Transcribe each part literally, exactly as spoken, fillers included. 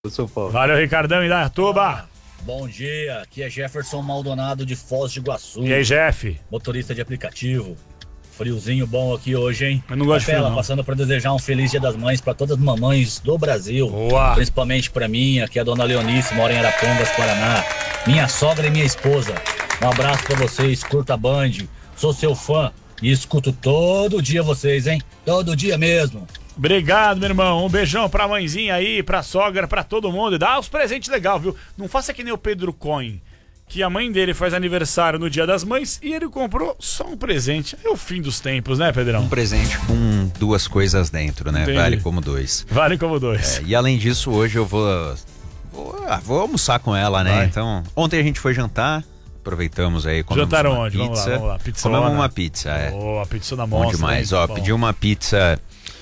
São Paulo. Valeu, Ricardão, Indaiatuba. Bom dia, aqui é Jefferson Maldonado de Foz de Iguaçu. E aí, Jeff? Motorista de aplicativo. Friozinho bom aqui hoje, hein? Eu não gosto de frio, não. Passando para desejar um feliz Dia das Mães para todas as mamães do Brasil. Boa. Principalmente para minha, que é a dona Leonice, mora em Arapongas, Paraná. Minha sogra e minha esposa. Um abraço para vocês, curta a Band. Sou seu fã e escuto todo dia vocês, hein? Todo dia mesmo. Obrigado, meu irmão. Um beijão pra mãezinha aí, pra sogra, pra todo mundo. E dá os presentes legal, viu? Não faça que nem o Pedro Coin, que a mãe dele faz aniversário no Dia das Mães e ele comprou só um presente. É o fim dos tempos, né, Pedrão? Um presente com duas coisas dentro, né? Entendi. Vale como dois. Vale como dois. É, e além disso, hoje eu vou, vou, ah, vou almoçar com ela, né? Vai. Então, ontem a gente foi jantar, aproveitamos aí, comemos Jantaram uma onde? pizza. Vamos lá, vamos lá. Pizzona. Comemos uma pizza, é. Oh, a pizza na Bom mostra. demais. Hein? Ó, Bom. pedi uma pizza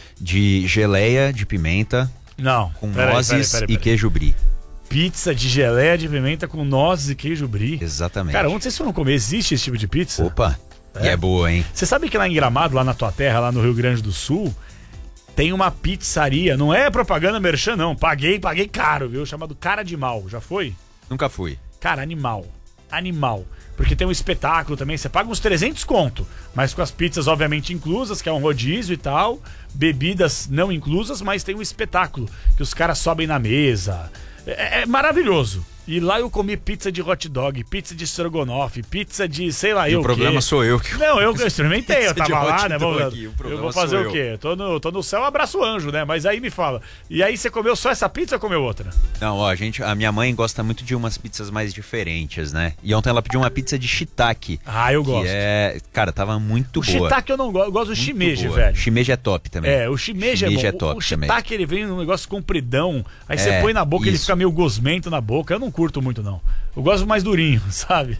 de geleia de pimenta Não, com peraí, nozes peraí, peraí, e peraí. queijo brie. Pizza de geleia de pimenta com nozes e queijo brie. Exatamente. Cara, onde vocês foram comer? Existe esse tipo de pizza? Opa, É? e é boa, hein? Você sabe que lá em Gramado, lá na tua terra, lá no Rio Grande do Sul, tem uma pizzaria, não é propaganda merchan não, paguei, paguei caro, viu? Chamado Cara de Mal, já foi? Nunca fui. Cara, animal, animal. Porque tem um espetáculo também, você paga uns trezentos conto, mas com as pizzas obviamente inclusas, que é um rodízio e tal, bebidas não inclusas, mas tem um espetáculo, que os caras sobem na mesa, é, é maravilhoso. E lá eu comi pizza de hot dog, pizza de estrogonofe, pizza de sei lá E eu o problema quê. sou eu que... Não, eu, eu experimentei, eu Pizza de tava lá, hot né? dog, Vou, o eu problema vou fazer sou o eu. quê? Tô no, tô no céu, abraço o anjo, né? Mas aí me fala. E aí você comeu só essa pizza ou comeu outra? Não, ó, a gente, a minha mãe gosta muito de umas pizzas mais diferentes, né? E ontem ela pediu uma pizza de shiitake. Ah, eu gosto. Que é, cara, tava muito O boa. shiitake eu não gosto, eu gosto do Muito shimeji, boa. velho. Shimeji é top também. É, o shimeji, Shimeji é é bom. top o também. shiitake ele vem num negócio compridão, aí você É, põe na boca e ele isso. fica meio gosmento na boca. Eu não curto muito, não. Eu gosto mais durinho, sabe?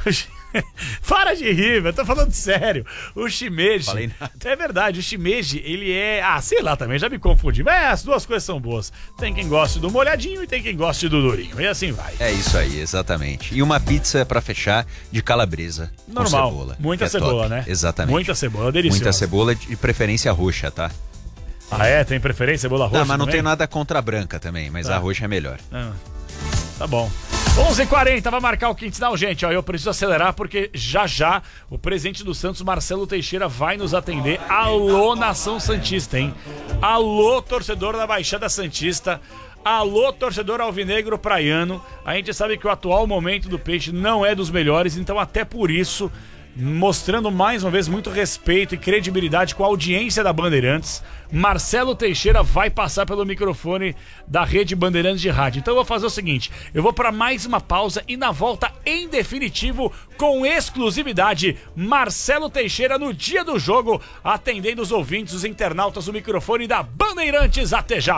Para de rir, velho, eu tô falando sério. O shimeji, Falei nada. é verdade, o shimeji, ele é, ah, sei lá também, já me confundi, mas as duas coisas são boas. Tem quem goste do molhadinho e tem quem goste do durinho, e assim vai. É isso aí, exatamente. E uma pizza pra fechar de calabresa Normal, com cebola. muita que é cebola, top. né? Exatamente. Muita cebola, deliciosa. Muita cebola, de preferência roxa, tá? Ah é? Tem preferência, cebola roxa Não, mas não também? tem nada contra a branca também, mas Tá. a roxa é melhor. Ah, tá bom. onze e quarenta, vai marcar o quinto sinal, gente. Ó, eu preciso acelerar porque já já o presidente do Santos, Marcelo Teixeira, vai nos atender. Alô, Nação Santista, hein? Alô, torcedor da Baixada Santista. Alô, torcedor alvinegro praiano. A gente sabe que o atual momento do Peixe não é dos melhores, então até por isso, mostrando mais uma vez muito respeito e credibilidade com a audiência da Bandeirantes, Marcelo Teixeira vai passar pelo microfone da Rede Bandeirantes de Rádio. Então eu vou fazer o seguinte, eu vou para mais uma pausa e na volta em definitivo, com exclusividade, Marcelo Teixeira no dia do jogo, atendendo os ouvintes, os internautas, o microfone da Bandeirantes. Até já!